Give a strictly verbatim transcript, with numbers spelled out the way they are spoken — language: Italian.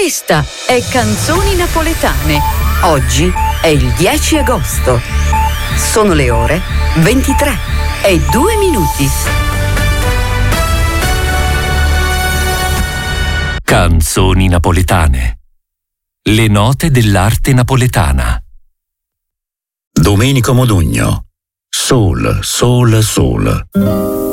Questa è Canzoni Napoletane. Oggi è il dieci agosto. Sono le ore ventitré e due minuti. Canzoni napoletane. Le note dell'arte napoletana. Domenico Modugno. Sol, sol, sol.